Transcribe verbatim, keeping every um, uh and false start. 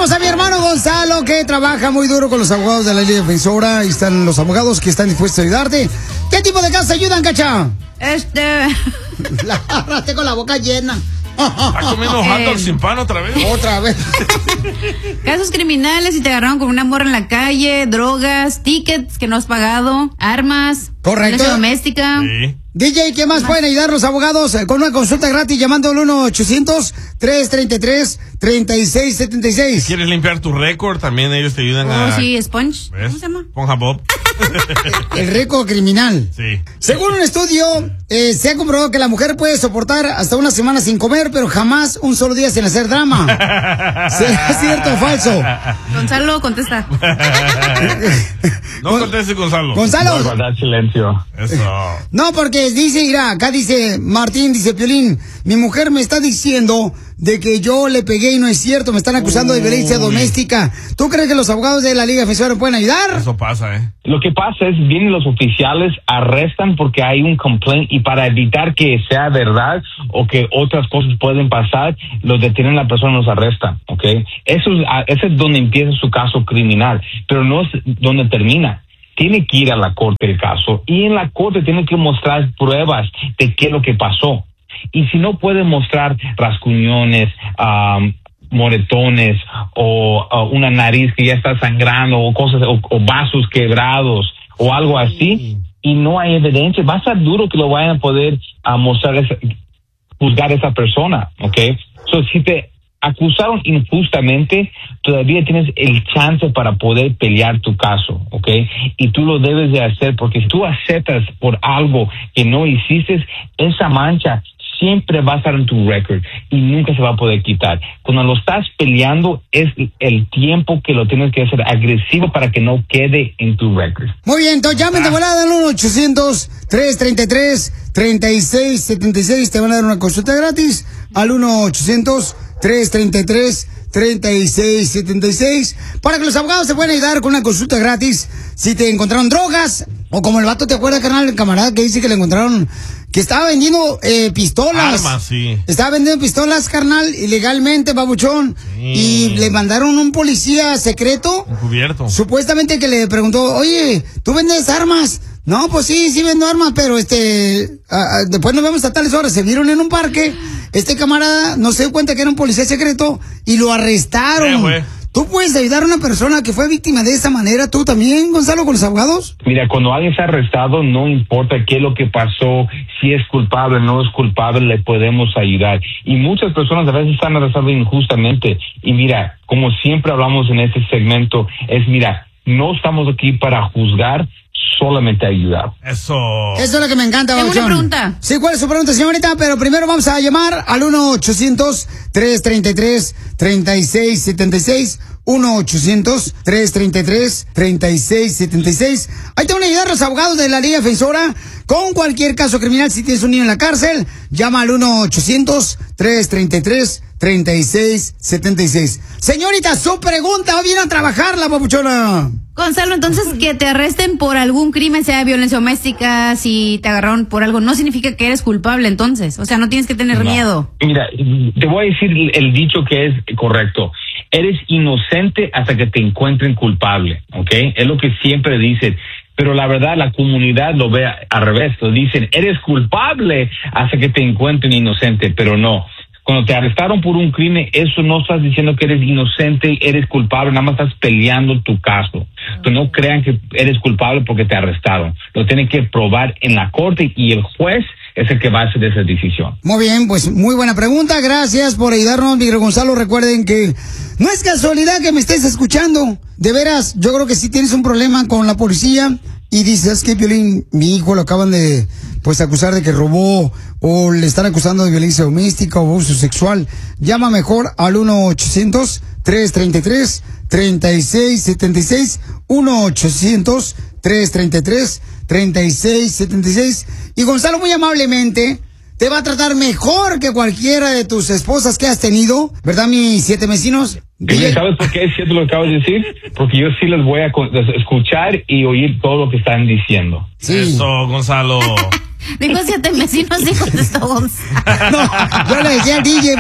Tenemos a mi hermano Gonzalo, que trabaja muy duro con los abogados de la Liga Defensora. Y están los abogados que están dispuestos a ayudarte. ¿Qué tipo de casos ayudan, Cacha? Este... La agarraste con la boca llena. ¿Está comiendo hot dog sin pan otra vez? Otra vez. Casos criminales, si te agarraron con una morra en la calle, drogas, tickets que no has pagado, armas, correcto, violencia doméstica. Sí. D J, ¿qué más pueden ayudar los abogados? Con una consulta gratis llamando al uno ochocientos, tres treinta y tres, treinta y seis setenta y seis. Si quieres limpiar tu récord, también ellos te ayudan oh, a... sí, Sponge. ¿Ves? ¿Cómo se llama? Esponja Bob. El récord criminal. Sí. Según un estudio, eh, se ha comprobado que la mujer puede soportar hasta una semana sin comer, pero jamás un solo día sin hacer drama. ¿Será cierto o falso? Gonzalo, contesta. No conteste, Gonzalo. Gonzalo. No, guardar silencio. Eso. No, porque dice, mira, acá dice Martín, dice Piolín, mi mujer me está diciendo de que yo le pegué y no es cierto, me están acusando Uy. de violencia doméstica. ¿Tú crees que los abogados de la Liga Defensora pueden ayudar? Eso pasa, ¿eh? Lo que pasa es, vienen los oficiales, arrestan porque hay un complaint y para evitar que sea verdad o que otras cosas pueden pasar, los detienen a la persona y los arrestan, ¿ok? Eso es, ese es donde empieza su caso criminal, pero no es donde termina. Tiene que ir a la corte el caso y en la corte tiene que mostrar pruebas de qué es lo que pasó. Y si no puede mostrar rasguñones, um, moretones o uh, una nariz que ya está sangrando o cosas o, o vasos quebrados o algo así y no hay evidencia, va a ser duro que lo vayan a poder uh, mostrar, esa, juzgar a esa persona, ¿ok? So, si te acusaron injustamente, todavía tienes el chance para poder pelear tu caso, ¿ok? Y tú lo debes de hacer porque si tú aceptas por algo que no hiciste, esa mancha siempre va a estar en tu récord y nunca se va a poder quitar. Cuando lo estás peleando es el tiempo que lo tienes que hacer agresivo para que no quede en tu récord. Muy bien, entonces llamen de volada al uno ochocientos, tres treinta y tres, treinta y seis setenta y seis. Te van a dar una consulta gratis al uno ochocientos, tres treinta y tres, treinta y seis setenta y seis para que los abogados te puedan ayudar con una consulta gratis. Si te encontraron drogas o como el vato, ¿te acuerdas, carnal, el camarada que dice que le encontraron que estaba vendiendo eh, pistolas? Armas, sí. Estaba vendiendo pistolas, carnal, ilegalmente, babuchón. Sí. Y le mandaron un policía secreto. Encubierto. Supuestamente que le preguntó, oye, ¿tú vendes armas? No, pues sí, sí vendo armas, pero este, a, a, después nos vemos a tales horas. Se vieron en un parque. Este camarada no se dio cuenta que era un policía secreto y lo arrestaron. Sí, ¿Tú puedes ayudar a una persona que fue víctima de esa manera? ¿Tú también, Gonzalo, con los abogados? Mira, cuando alguien está arrestado, no importa qué es lo que pasó, si es culpable o no es culpable, le podemos ayudar. Y muchas personas a veces están arrestadas injustamente. Y mira, como siempre hablamos en este segmento, es mira, no estamos aquí para juzgar, solamente ayudar. Eso. Eso es lo que me encanta, Tengo babuchón. una pregunta. Sí, ¿cuál es su pregunta, señorita? Pero primero vamos a llamar al uno ochocientos, tres treinta y tres, treinta y seis setenta y seis. uno ochocientos, tres treinta y tres, treinta y seis setenta y seis. Ahí te van a ayudar los abogados de la Liga Defensora con cualquier caso criminal. Si tienes un niño en la cárcel, llama al uno ochocientos, tres treinta y tres, treinta y seis setenta y seis. Señorita, su pregunta, ¿va bien a trabajar la papuchona? Gonzalo, entonces que te arresten por algún crimen, sea violencia doméstica, si te agarraron por algo, no significa que eres culpable entonces. O sea, no tienes que tener No. miedo. Mira, te voy a decir el dicho que es correcto. Eres inocente hasta que te encuentren culpable, ¿ok? Es lo que siempre dicen. Pero la verdad, la comunidad lo ve al revés. Lo dicen, eres culpable hasta que te encuentren inocente, pero no. Cuando te arrestaron por un crimen, eso no estás diciendo que eres inocente, eres culpable, nada más estás peleando tu caso. Que no crean que eres culpable porque te arrestaron. Lo tienen que probar en la corte y el juez es el que va a hacer esa decisión. Muy bien, pues muy buena pregunta. Gracias por ayudarnos, Miguel Gonzalo. Recuerden que no es casualidad que me estés escuchando. De veras, yo creo que si tienes un problema con la policía y dices que Piolín, mi hijo lo acaban de pues acusar de que robó o le están acusando de violencia doméstica o abuso sexual, llama mejor al uno ochocientos, tres treinta y tres, treinta y seis setenta y seis, uno ochocientos, tres treinta y tres, treinta y seis setenta y seis. Y Gonzalo muy amablemente te va a tratar mejor que cualquiera de tus esposas que has tenido, ¿verdad, mis siete vecinos? ¿Y sabes por qué es cierto lo que acabas de decir? Porque yo sí les voy a escuchar y oír todo lo que están diciendo. Sí. Eso, Gonzalo. Dijo siete vecinos y contestó Gonzalo. No, yo le decía al D J.